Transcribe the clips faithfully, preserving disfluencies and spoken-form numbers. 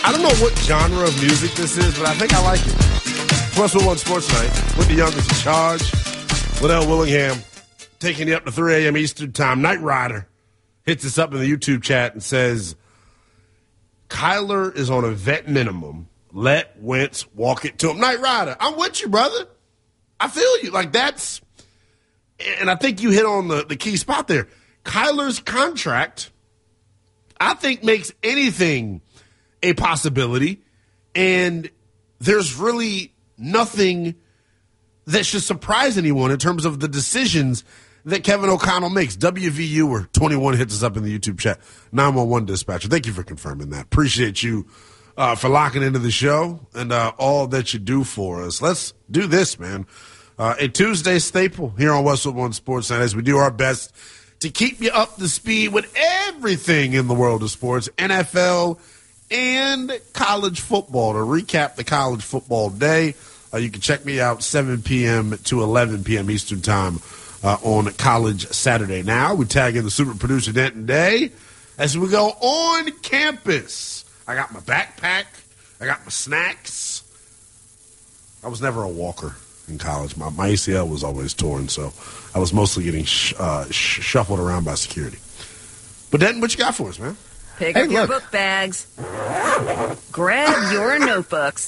I don't know what genre of music this is, but I think I like it. Plus one Sports Night with the youngest in charge, Liddell Willingham, taking you up to three a.m. Eastern Time. Knight Rider hits us up in the YouTube chat and says, Kyler is on a vet minimum. Let Wentz walk it to him. Knight Rider, I'm with you, brother. I feel you. Like, that's – and I think you hit on the, the key spot there. Kyler's contract, I think, makes anything a possibility, and there's really nothing that should surprise anyone in terms of the decisions that Kevin O'Connell makes. W V U or twenty-one hits us up in the YouTube chat. nine one one dispatcher. Thank you for confirming that. Appreciate you uh, for locking into the show and uh, all that you do for us. Let's do this, man. Uh, a Tuesday staple here on Westwood One Sports Night as we do our best to keep you up to speed with everything in the world of sports, N F L and college football. To recap the college football day, uh, you can check me out seven p.m. to eleven p.m. Eastern Time uh, on College Saturday. Now we tag in the super producer Denton Day as we go on campus. I got my backpack. I got my snacks. I was never a walker in college. My, my A C L was always torn, so I was mostly getting sh- uh, sh- shuffled around by security. But Denton, what you got for us, man? Pick hey, up your look. book bags. Grab your notebooks.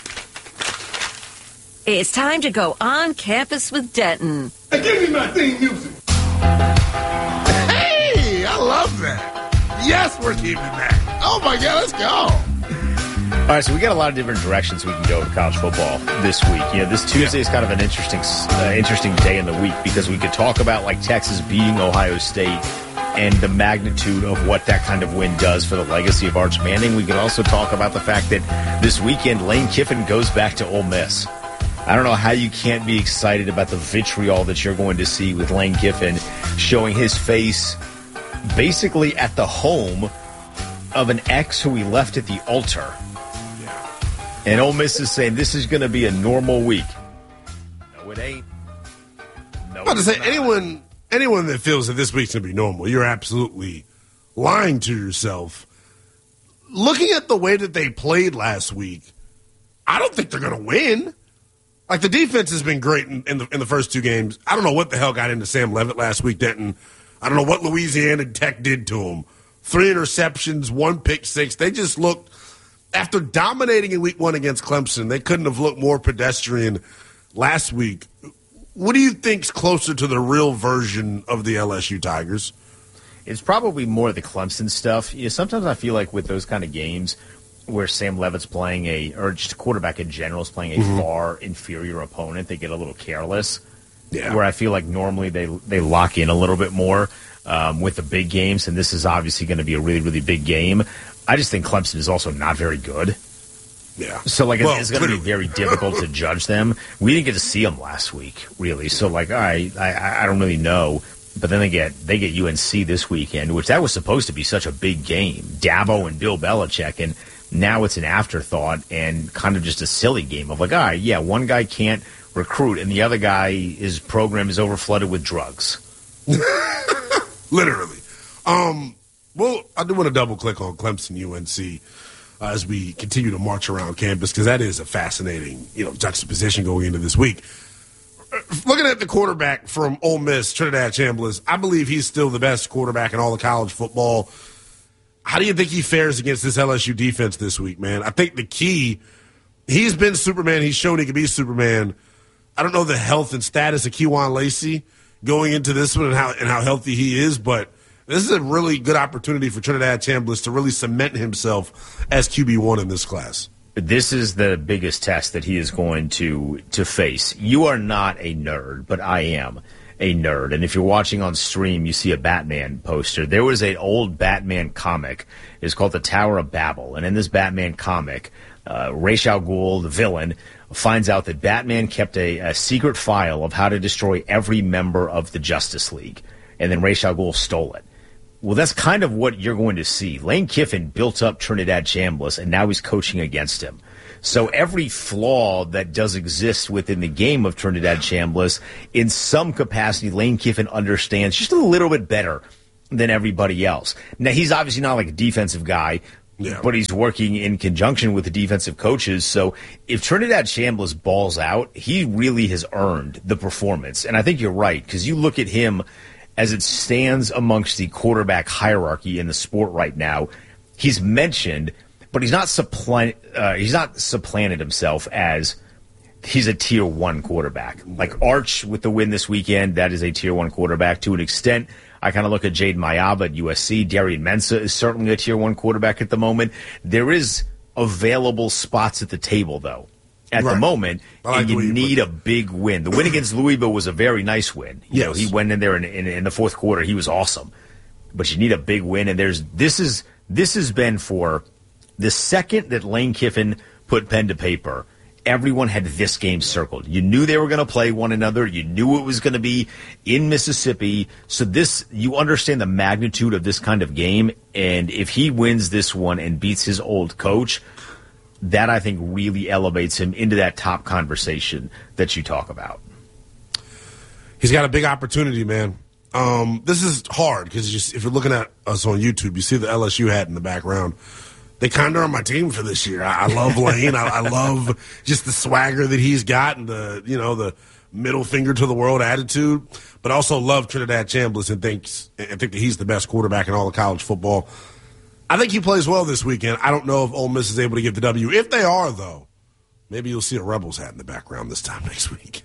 It's time to go on campus with Denton. Hey, give me my theme music. Hey, I love that. Yes, we're keeping that. Oh, my God, let's go. All right, so we got a lot of different directions we can go with college football this week. You know, this Tuesday is kind of an interesting, uh, interesting day in the week because we could talk about like Texas beating Ohio State and the magnitude of what that kind of win does for the legacy of Arch Manning. We can also talk about the fact that this weekend Lane Kiffin goes back to Ole Miss. I don't know how you can't be excited about the vitriol that you're going to see with Lane Kiffin showing his face basically at the home of an ex who he left at the altar. And Ole Miss is saying this is going to be a normal week. No, it ain't. No, I'm about to say, not. anyone anyone that feels that this week's going to be normal, you're absolutely lying to yourself. Looking at the way that they played last week, I don't think they're going to win. Like, the defense has been great in, in, the, in the first two games. I don't know what the hell got into Sam Leavitt last week, Denton. I don't know what Louisiana Tech did to him. Three interceptions, one pick six. They just looked, after dominating in week one against Clemson, they couldn't have looked more pedestrian last week. What do you think's closer to the real version of the L S U Tigers? It's probably more the Clemson stuff. You know, sometimes I feel like with those kind of games where Sam Leavitt's playing a, or just a quarterback in general is playing a mm-hmm. far inferior opponent, they get a little careless. Yeah. Where I feel like normally they they lock in a little bit more um, with the big games, and this is obviously going to be a really, really big game. I just think Clemson is also not very good. Yeah. So, like, well, it's going to be very difficult to judge them. We didn't get to see them last week, really. So, like, all right, I, I don't really know. But then they get they get U N C this weekend, which that was supposed to be such a big game. Dabo and Bill Belichick, and now it's an afterthought and kind of just a silly game of like, all right, yeah, one guy can't recruit, and the other guy, his program is overflooded with drugs. Literally. Um, well, I do want to double-click on Clemson U N C uh, as we continue to march around campus because that is a fascinating, you know, juxtaposition going into this week. Looking at the quarterback from Ole Miss, Trinidad Chambliss, I believe he's still the best quarterback in all of college football. How do you think he fares against this L S U defense this week, man? I think the key, he's been Superman. He's shown he can be Superman. I don't know the health and status of Kejuan Lacey going into this one and how and how healthy he is, but this is a really good opportunity for Trinidad Chambliss to really cement himself as Q B one in this class. This is the biggest test that he is going to to face. You are not a nerd, but I am a nerd. And if you're watching on stream, you see a Batman poster. There was an old Batman comic. It's called The Tower of Babel. And in this Batman comic, uh, Ra's al Ghul, the villain, finds out that Batman kept a, a secret file of how to destroy every member of the Justice League. And then Ra's al Ghul stole it. Well, that's kind of what you're going to see. Lane Kiffin built up Trinidad Chambliss, and now he's coaching against him. So every flaw that does exist within the game of Trinidad Chambliss, in some capacity, Lane Kiffin understands just a little bit better than everybody else. Now, he's obviously not like a defensive guy, Yeah. But he's working in conjunction with the defensive coaches. So if Trinidad Chambliss balls out, he really has earned the performance. And I think you're right, because you look at him as it stands amongst the quarterback hierarchy in the sport right now. He's mentioned, but he's not supplant, uh, he's not supplanted himself as he's a tier one quarterback. Like Arch with the win this weekend, that is a tier one quarterback to an extent. I kind of look at Jaden Mayaba at U S C. Darian Mensah is certainly a tier one quarterback at the moment. There is available spots at the table, though, at right. the moment, like and you need a big win. The win against Louisville was a very nice win. You yes. know, he went in there in, in, in the fourth quarter. He was awesome. But you need a big win, and there's this is this has been for the second that Lane Kiffin put pen to paper. Everyone had this game circled. You knew they were going to play one another. You knew it was going to be in Mississippi. So this, you understand the magnitude of this kind of game. And if he wins this one and beats his old coach, that I think really elevates him into that top conversation that you talk about. He's got a big opportunity, man. Um, this is hard because if you're looking at us on YouTube, you see the L S U hat in the background. They kind of are my team for this year. I, I love Lane. I, I love just the swagger that he's got and the, you know, the middle finger to the world attitude, but also love Trinidad Chambliss and thinks and think that he's the best quarterback in all of college football. I think he plays well this weekend. I don't know if Ole Miss is able to get the W. If they are, though, maybe you'll see a Rebels hat in the background this time next week.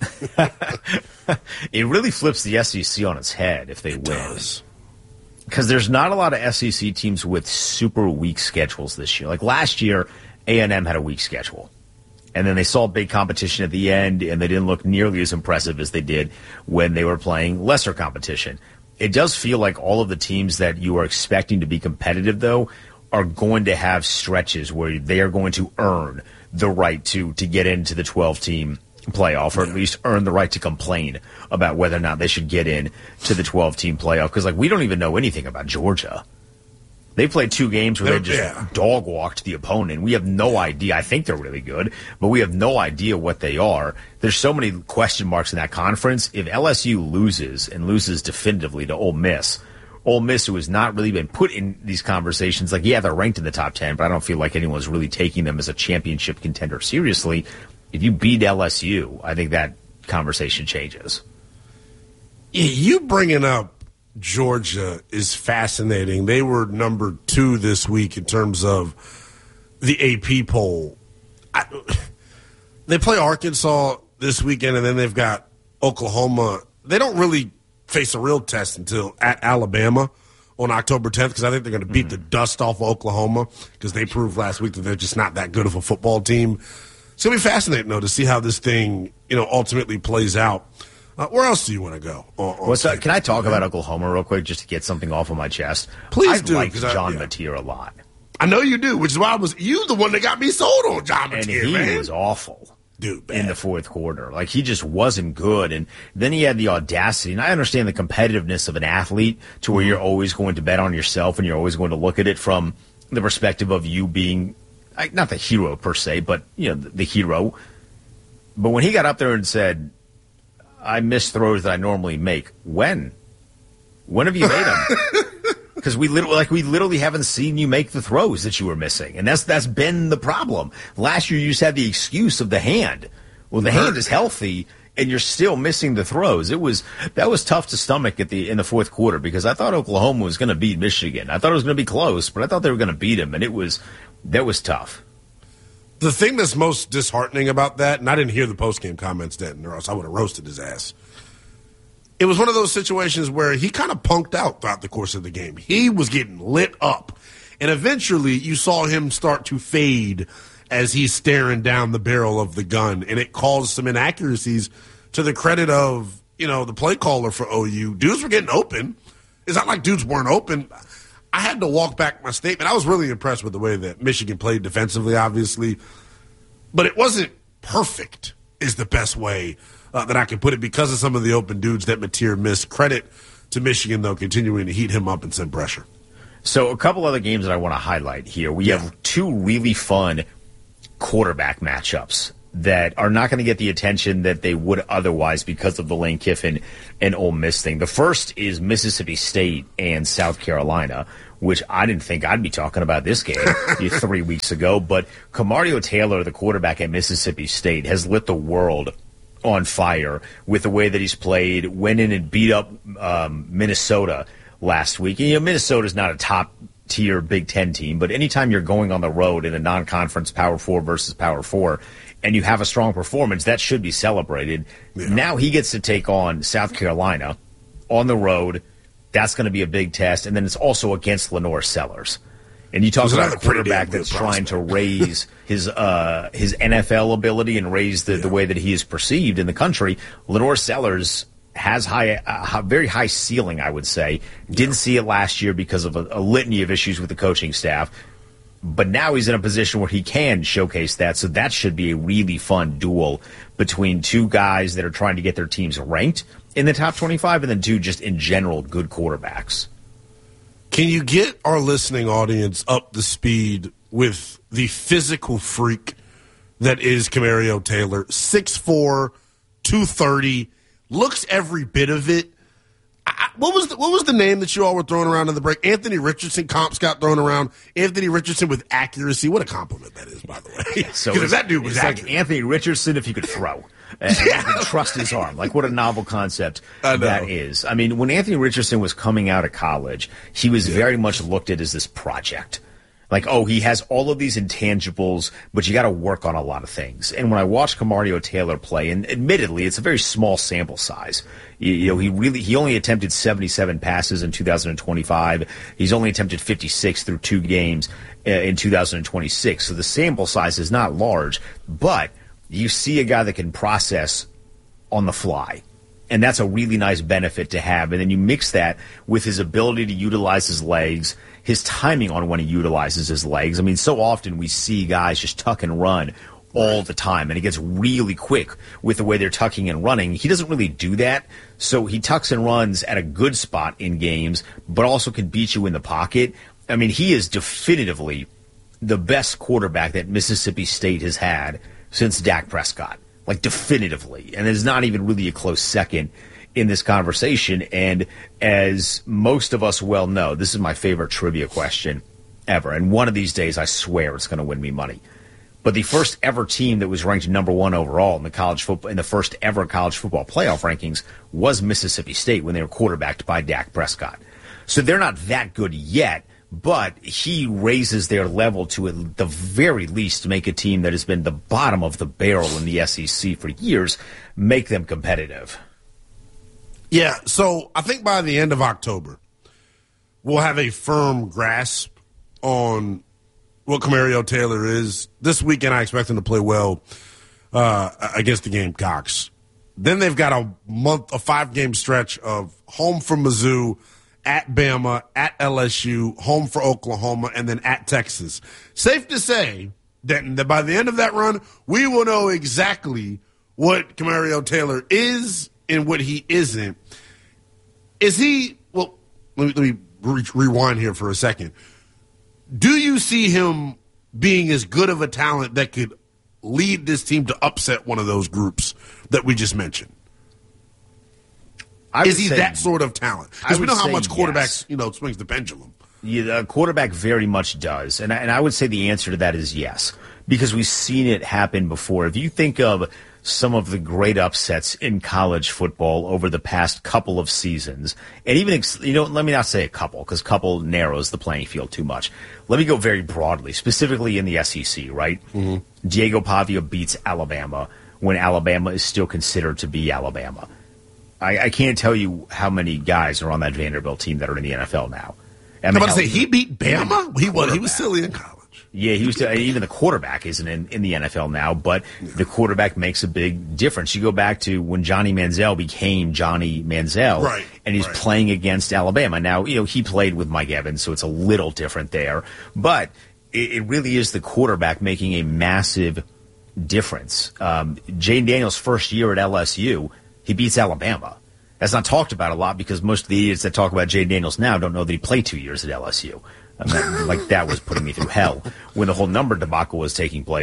It really flips the S E C on its head if they it win. Does. Because there's not a lot of S E C teams with super weak schedules this year. Like last year, A and M had a weak schedule. And then they saw big competition at the end, and they didn't look nearly as impressive as they did when they were playing lesser competition. It does feel like all of the teams that you are expecting to be competitive, though, are going to have stretches where they are going to earn the right to to get into the twelve-team playoff, or at least earn the right to complain about whether or not they should get in to the twelve-team playoff. Because, like, we don't even know anything about Georgia. They played two games where they just yeah. dog-walked the opponent. We have no idea. I think they're really good, but we have no idea what they are. There's so many question marks in that conference. If L S U loses, and loses definitively to Ole Miss, Ole Miss, who has not really been put in these conversations, like, yeah, they're ranked in the top ten, but I don't feel like anyone's really taking them as a championship contender seriously. If you beat L S U, I think that conversation changes. Yeah, you bringing up Georgia is fascinating. They were number two this week in terms of the A P poll. I, they play Arkansas this weekend, and then they've got Oklahoma. They don't really face a real test until at Alabama on October tenth, because I think they're going to beat mm-hmm. the dust off of Oklahoma, because they proved last week that they're just not that good of a football team. It's going to be fascinating, though, to see how this thing, you know, ultimately plays out. Uh, where else do you want to go? On, on What's that? Can I talk about Oklahoma real quick just to get something off of my chest? Please I do. like John I, yeah. Mateer a lot. I know you do, which is why I was you the one that got me sold on John Mateer, and he man. was awful. Dude, in the fourth quarter. Like, he just wasn't good. And then he had the audacity. And I understand the competitiveness of an athlete to where mm-hmm. you're always going to bet on yourself and you're always going to look at it from the perspective of you being, like, not the hero per se, but, you know, the, the hero. But when he got up there and said, I miss throws that I normally make, when? When have you made them? Because we literally, like, we literally haven't seen you make the throws that you were missing, and that's that's been the problem. Last year, you just had the excuse of the hand. Well, the hand is healthy, and you're still missing the throws. It was that was tough to stomach at the in the fourth quarter, because I thought Oklahoma was going to beat Michigan. I thought it was going to be close, but I thought they were going to beat them, and it was that was tough. The thing that's most disheartening about that, and I didn't hear the postgame comments, Denton, or else I would have roasted his ass. It was one of those situations where he kind of punked out throughout the course of the game. He was getting lit up. And eventually you saw him start to fade as he's staring down the barrel of the gun. And it caused some inaccuracies to the credit of, you know, the play caller for O U. Dudes were getting open. It's not like dudes weren't open. I had to walk back my statement. I was really impressed with the way that Michigan played defensively, obviously. But it wasn't perfect is the best way Uh, that I can put it, because of some of the open dudes that Mateer missed. Credit to Michigan, though, continuing to heat him up and send pressure. So a couple other games that I want to highlight here. We yeah. have two really fun quarterback matchups that are not going to get the attention that they would otherwise because of the Lane Kiffin and Ole Miss thing. The first is Mississippi State and South Carolina, which I didn't think I'd be talking about this game three weeks ago. But Camario Taylor, the quarterback at Mississippi State, has lit the world on fire with the way that he's played. Went in and beat up um, Minnesota last week. And, you know, Minnesota's not a top-tier Big Ten team, but anytime you're going on the road in a non-conference Power Four versus Power Four, and you have a strong performance, that should be celebrated. Yeah. Now he gets to take on South Carolina on the road. That's going to be a big test. And then it's also against Lenore Sellers. And you talk about a quarterback that's trying to raise his uh, his N F L ability and raise the, yeah. the way that he is perceived in the country. Lenore Sellers has high, a very high ceiling, I would say. Didn't yeah. see it last year because of a, a litany of issues with the coaching staff. But now he's in a position where he can showcase that, so that should be a really fun duel between two guys that are trying to get their teams ranked in the top twenty-five and then two just in general good quarterbacks. Can you get our listening audience up to speed with the physical freak that is Camario Taylor? six four, two thirty, looks every bit of it. I, what was the, what was the name that you all were throwing around in the break? Anthony Richardson comps got thrown around. Anthony Richardson with accuracy. What a compliment that is, by the way. Yeah, so if that dude was like Anthony Richardson if he could throw. And yeah. you could trust his arm. Like, what a novel concept that is. I mean, when Anthony Richardson was coming out of college, he was yeah. very much looked at as this project. Like, oh, he has all of these intangibles, but you got to work on a lot of things. And when I watched Camario Taylor play, and admittedly, it's a very small sample size. You, you know, he really he only attempted seventy-seven passes in two thousand twenty-five. He's only attempted fifty-six through two games uh, in two thousand twenty-six. So the sample size is not large, but you see a guy that can process on the fly. And that's a really nice benefit to have. And then you mix that with his ability to utilize his legs, his timing on when he utilizes his legs. I mean, so often we see guys just tuck and run all the time, and it gets really quick with the way they're tucking and running. He doesn't really do that, so he tucks and runs at a good spot in games, but also can beat you in the pocket. I mean, he is definitively the best quarterback that Mississippi State has had since Dak Prescott. Like, definitively. And there's not even really a close second in this conversation. And as most of us well know, this is my favorite trivia question ever. And one of these days, I swear it's going to win me money. But the first ever team that was ranked number one overall in the college football, in the first ever college football playoff rankings was Mississippi State when they were quarterbacked by Dak Prescott. So they're not that good yet. But he raises their level to at the very least make a team that has been the bottom of the barrel in the S E C for years, make them competitive. Yeah, so I think by the end of October, we'll have a firm grasp on what Camario Taylor is. This weekend, I expect him to play well uh, against the Gamecocks. Then they've got a month, a five-game stretch of home for Mizzou, at Bama, at L S U, home for Oklahoma, and then at Texas. Safe to say, Denton, that by the end of that run, we will know exactly what Camario Taylor is and what he isn't. Is he, well, let me, let me re- rewind here for a second. Do you see him being as good of a talent that could lead this team to upset one of those groups that we just mentioned? Is he that sort of talent? Because we know how much quarterbacks, yes. you know, swings the pendulum. Yeah, the quarterback very much does. And I, and I would say the answer to that is yes, because we've seen it happen before. If you think of some of the great upsets in college football over the past couple of seasons, and even, you know, let me not say a couple, because couple narrows the playing field too much. Let me go very broadly, specifically in the S E C, right? Mm-hmm. Diego Pavia beats Alabama when Alabama is still considered to be Alabama. I, I can't tell you how many guys are on that Vanderbilt team that are in the N F L now. I mean, I'm about to say, he beat Bama? He was, he was still in college. Yeah, he was. Still, even the quarterback isn't in, in the N F L now, but yeah. the quarterback makes a big difference. You go back to when Johnny Manziel became Johnny Manziel, right, and he's right. playing against Alabama. Now, you know, he played with Mike Evans, so it's a little different there. But it, it really is the quarterback making a massive difference. Um, Jayden Daniels' first year at L S U, he beats Alabama. That's not talked about a lot because most of the idiots that talk about Jayden Daniels now don't know that he played two years at L S U. I mean, like, that was putting me through hell when the whole number debacle was taking place.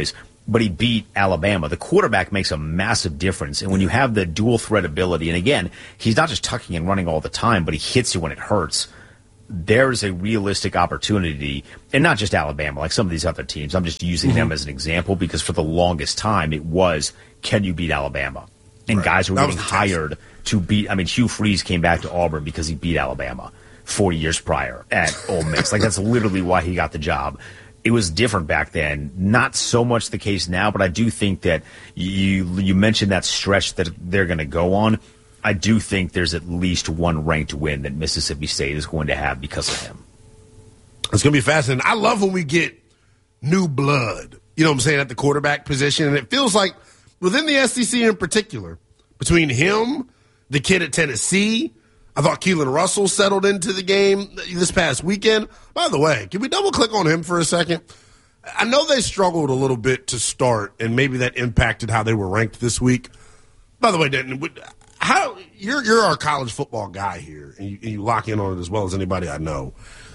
but he beat Alabama. The quarterback makes a massive difference. And when you have the dual threat ability, and again, he's not just tucking and running all the time, but he hits you when it hurts. There's a realistic opportunity, and not just Alabama, like some of these other teams. I'm just using mm-hmm. them as an example because for the longest time it was, can you beat Alabama? And right. guys were getting hired to beat. I mean, Hugh Freeze came back to Auburn because he beat Alabama four years prior at Ole Miss. Like, that's literally why he got the job. It was different back then. Not so much the case now, but I do think that you you mentioned that stretch that they're going to go on. I do think there's at least one ranked win that Mississippi State is going to have because of him. It's going to be fascinating. I love when we get new blood, you know what I'm saying, at the quarterback position. And it feels like within the S E C in particular, between him, the kid at Tennessee, I thought Keelan Russell settled into the game this past weekend. By the way, can we double-click on him for a second? I know they struggled a little bit to start, and maybe that impacted how they were ranked this week. By the way, Denton, how you're you're our college football guy here, and you, and you lock in on it as well as anybody I know.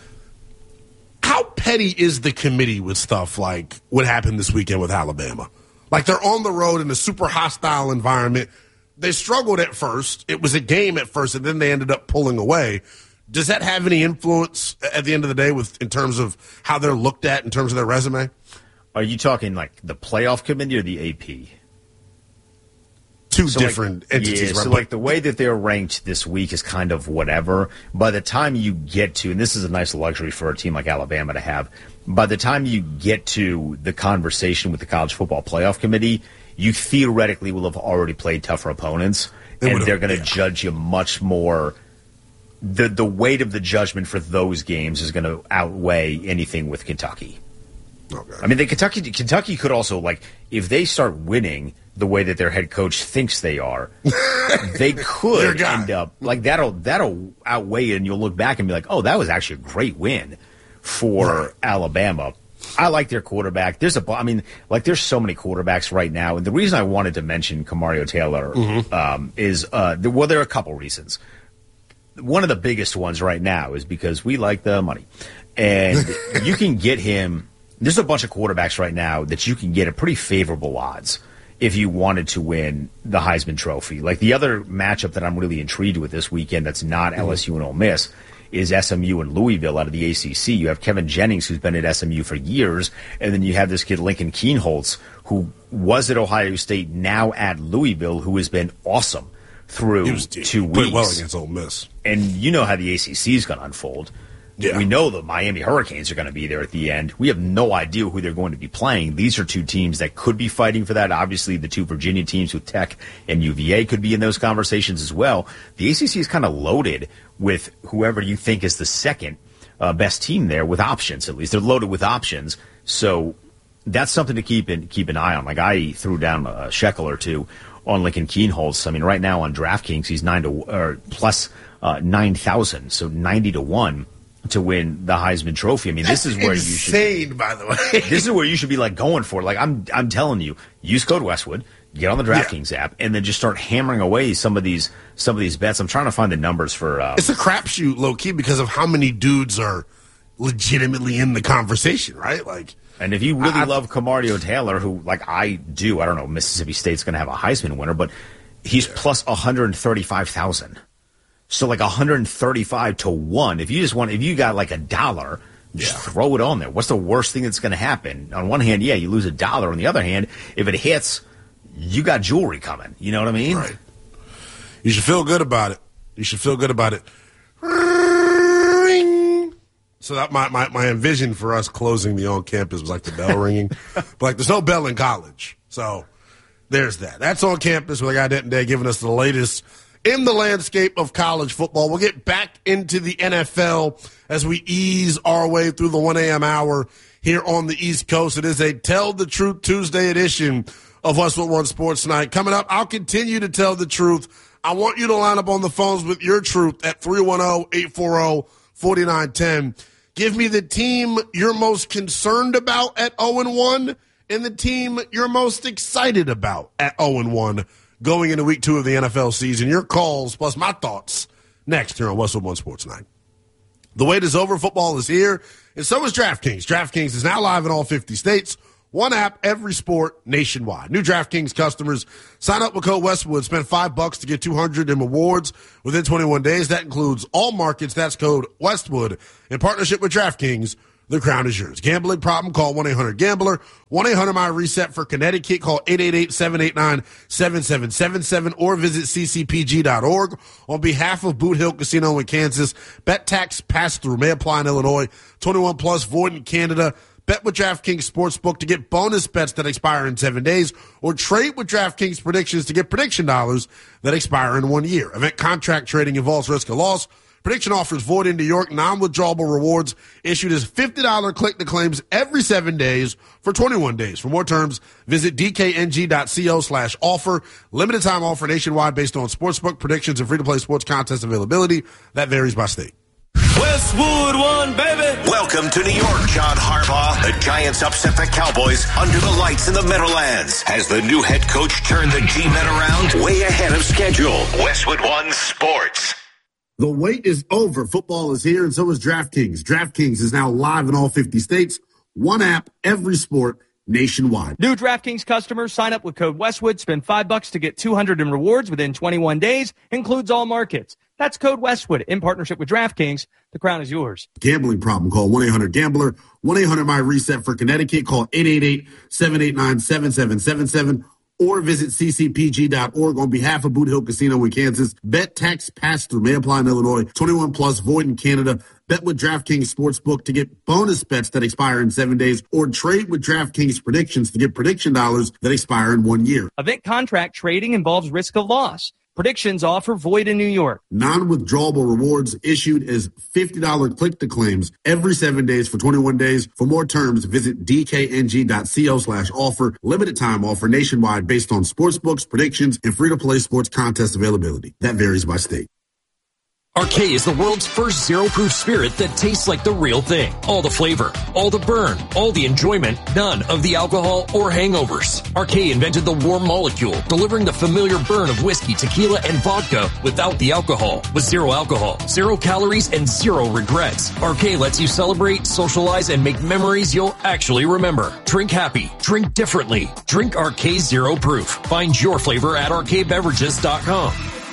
How petty is the committee with stuff like what happened this weekend with Alabama? Like, they're on the road in a super hostile environment. They struggled at first. It was a game at first, and then they ended up pulling away. Does that have any influence at the end of the day with in terms of how they're looked at in terms of their resume? Are you talking like the playoff committee or the A P? Two so different like, entities. Yeah, right? so like the way that they're ranked this week is kind of whatever. By the time you get to, and this is a nice luxury for a team like Alabama to have, by the time you get to the conversation with the College Football Playoff Committee, you theoretically will have already played tougher opponents, they and they're going to yeah. judge you much more. The the weight of the judgment for those games is going to outweigh anything with Kentucky. Okay. I mean, the Kentucky Kentucky could also, like, if they start winning the way that their head coach thinks they are, they could end up like that'll that'll outweigh it, and you'll look back and be like, oh, that was actually a great win for right. Alabama. I like their quarterback. There's a, I mean, like, there's so many quarterbacks right now, and the reason I wanted to mention Kamario Taylor mm-hmm. um, is, uh, there, well, there are a couple reasons. One of the biggest ones right now is because we like the money, and you can get him. There's a bunch of quarterbacks right now that you can get at pretty favorable odds if you wanted to win the Heisman Trophy. Like, the other matchup that I'm really intrigued with this weekend that's not mm-hmm. L S U and Ole Miss is S M U and Louisville out of the A C C. You have Kevin Jennings, who's been at S M U for years, and then you have this kid Lincoln Kienholz, who was at Ohio State, now at Louisville, who has been awesome through he was, two he weeks. Played well against Ole Miss. And you know how the A C C is going to unfold. Yeah. We know the Miami Hurricanes are going to be there at the end. We have no idea who they're going to be playing. These are two teams that could be fighting for that. Obviously, the two Virginia teams with Tech and U V A could be in those conversations as well. The A C C is kind of loaded with whoever you think is the second uh, best team there, with options at least. They're loaded with options. So that's something to keep in, keep an eye on. Like, I threw down a shekel or two on Lincoln Kienholz. I mean, right now on DraftKings, he's nine to or plus uh, nine thousand, so ninety to one. To win the Heisman Trophy. I mean, That's this is where insane, you should. By the way, this is where you should be like going for it. Like, I'm, I'm telling you, use code Westwood, get on the DraftKings yeah. app, and then just start hammering away some of these, some of these bets. I'm trying to find the numbers for. Um, it's a crapshoot, low key, because of how many dudes are legitimately in the conversation, right? Like, and if you really I, love Kamario Taylor, who, like, I do, I don't know, Mississippi State's going to have a Heisman winner, but he's yeah. plus one hundred thirty-five thousand. So like one hundred thirty-five to one. If you just want, if you got like a dollar, just yeah. throw it on there. What's the worst thing that's going to happen? On one hand, yeah, you lose a dollar. On the other hand, if it hits, you got jewelry coming. You know what I mean? Right. You should feel good about it. You should feel good about it. Ring. So that my, my, my envision for us closing the on campus was like the bell ringing. But like, there's no bell in college. So there's that. That's on campus with a guy Denton giving us the latest in the landscape of college football. We'll get back into the N F L as we ease our way through the one a.m. hour here on the East Coast. It is a Tell the Truth Tuesday edition of Westwood One Sports Night. Coming up, I'll continue to tell the truth. I want you to line up on the phones with your truth at three one zero, eight four zero, four nine one zero. Give me the team you're most concerned about at oh and one and the team you're most excited about at oh and one. Going into week two of the N F L season. Your calls plus my thoughts next here on Westwood One Sports Night. The wait is over. Football is here, and so is DraftKings. DraftKings is now live in all fifty states. One app, every sport, nationwide. New DraftKings customers sign up with code Westwood. Spend five bucks to get two hundred in rewards within twenty-one days. That includes all markets. That's code Westwood. In partnership with DraftKings, the crown is yours. Gambling problem? Call one eight hundred gambler. one eight hundred my reset for Connecticut. Call eight eight eight, seven eight nine, seven seven seven seven or visit c c p g dot org. On behalf of Boot Hill Casino in Kansas, bet tax pass-through may apply in Illinois. twenty-one plus, void in Canada. Bet with DraftKings Sportsbook to get bonus bets that expire in seven days, or trade with DraftKings Predictions to get prediction dollars that expire in one year. Event contract trading involves risk of loss. Prediction offers void in New York. Non-withdrawable rewards issued as fifty dollars click-to-claims every seven days for twenty-one days. For more terms, visit d k n g dot co slash offer. Limited time offer nationwide based on sportsbook predictions and free-to-play sports contest availability. That varies by state. Westwood won, baby. Welcome to New York, John Harbaugh. The Giants upset the Cowboys under the lights in the Meadowlands. Has the new head coach turned the G-Men around? Way ahead of schedule. Westwood One Sports. The wait is over. Football is here, and so is DraftKings. DraftKings is now live in all fifty states. One app, every sport, nationwide. New DraftKings customers sign up with code Westwood. Spend five bucks to get two hundred in rewards within twenty-one days. Includes all markets. That's code Westwood in partnership with DraftKings. The crown is yours. Gambling problem? Call one eight hundred gambler. one eight hundred my reset for Connecticut. Call eight eight eight, seven eight nine, seven seven seven seven or visit c c p g dot org. On behalf of Boot Hill Casino in Kansas, bet tax pass-through may apply in Illinois. twenty-one plus, void in Canada. Bet with DraftKings Sportsbook to get bonus bets that expire in seven days, or trade with DraftKings Predictions to get prediction dollars that expire in one year. Event contract trading involves risk of loss. Predictions offer void in New York. Non-withdrawable rewards issued as fifty dollars click-to-claims every seven days for twenty-one days. For more terms, visit d k n g dot co slash offer. Limited time offer nationwide based on sportsbooks, predictions, and free-to-play sports contest availability. That varies by state. Arcade is the world's first zero-proof spirit that tastes like the real thing. All the flavor, all the burn, all the enjoyment, none of the alcohol or hangovers. Arcade invented the warm molecule, delivering the familiar burn of whiskey, tequila, and vodka without the alcohol. With zero alcohol, zero calories, and zero regrets. Arcade lets you celebrate, socialize, and make memories you'll actually remember. Drink happy. Drink differently. Drink Arcade Zero Proof. Find your flavor at arcade beverages dot com.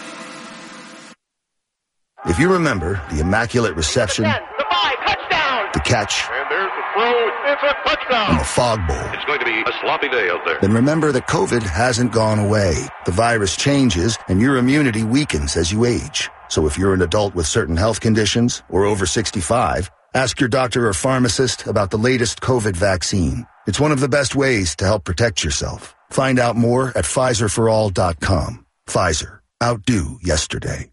If you remember the Immaculate Reception, the five, touchdown, the catch, and there's the throw, it's a touchdown, and the fog bowl, it's going to be a sloppy day out there. Then remember that COVID hasn't gone away. The virus changes, and your immunity weakens as you age. So if you're an adult with certain health conditions or over sixty-five, ask your doctor or pharmacist about the latest COVID vaccine. It's one of the best ways to help protect yourself. Find out more at Pfizer for all dot com. Pfizer. Outdo yesterday.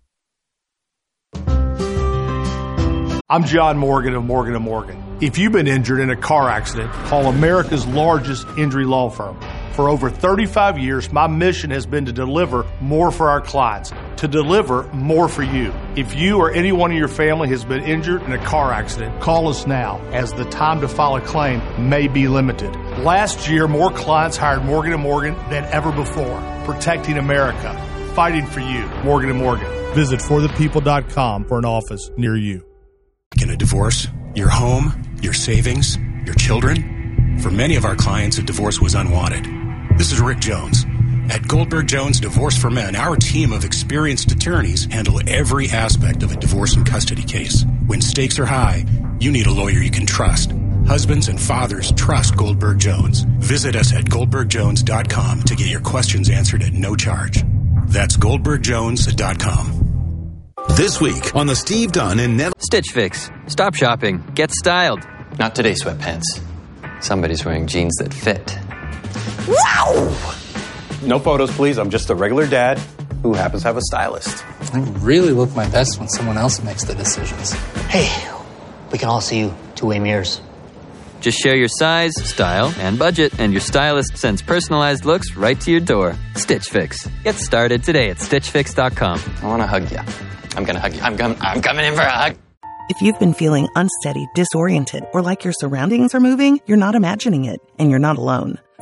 I'm John Morgan of Morgan and Morgan. If you've been injured in a car accident, call America's largest injury law firm. For over thirty-five years, my mission has been to deliver more for our clients, to deliver more for you. If you or anyone in your family has been injured in a car accident, call us now, as the time to file a claim may be limited. Last year, more clients hired Morgan and Morgan than ever before, protecting America, fighting for you. Morgan and Morgan. Visit for the people dot com for an office near you. In a divorce, your home, your savings, your children. For many of our clients, a divorce was unwanted. This is Rick Jones. At Goldberg Jones Divorce for Men, our team of experienced attorneys handle every aspect of a divorce and custody case. When stakes are high, you need a lawyer you can trust. Husbands and fathers trust Goldberg Jones. Visit us at goldberg jones dot com to get your questions answered at no charge. That's goldberg jones dot com. This week on the Steve Dunn and Ned Stitch Fix. Stop shopping. Get styled. Not today, sweatpants. Somebody's wearing jeans that fit. Wow! No photos, please. I'm just a regular dad who happens to have a stylist. I really look my best when someone else makes the decisions. Hey, we can all see you two-way mirrors. Just share your size, style, and budget, and your stylist sends personalized looks right to your door. Stitch Fix. Get started today at stitch fix dot com. I want to hug you. I'm going to hug you. I'm, com- I'm coming in for a hug. If you've been feeling unsteady, disoriented, or like your surroundings are moving, you're not imagining it, and you're not alone.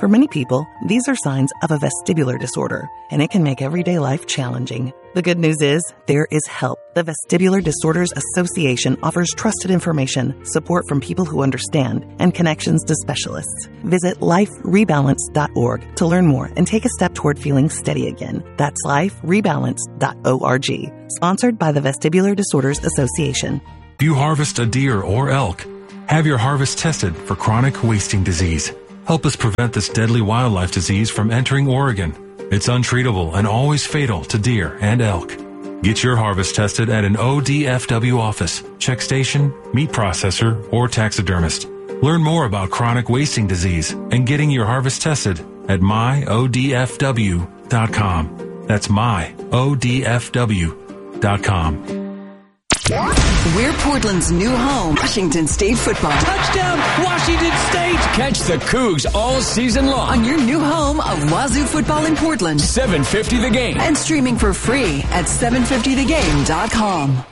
For many people, these are signs of a vestibular disorder, and it can make everyday life challenging. The good news is there is help. The Vestibular Disorders Association offers trusted information, support from people who understand, and connections to specialists. Visit life rebalance dot org to learn more and take a step toward feeling steady again. That's life rebalance dot org. Sponsored by the Vestibular Disorders Association. If you harvest a deer or elk, have your harvest tested for chronic wasting disease. Help us prevent this deadly wildlife disease from entering Oregon. It's untreatable and always fatal to deer and elk. Get your harvest tested at an O D F W office, check station, meat processor, or taxidermist. Learn more about chronic wasting disease and getting your harvest tested at my O D F W dot com. That's my O D F W dot com. We're Portland's new home, Washington State football. Touchdown, Washington State! Catch the Cougs all season long on your new home of Wazoo football in Portland. seven fifty The Game. And streaming for free at seven fifty the game dot com.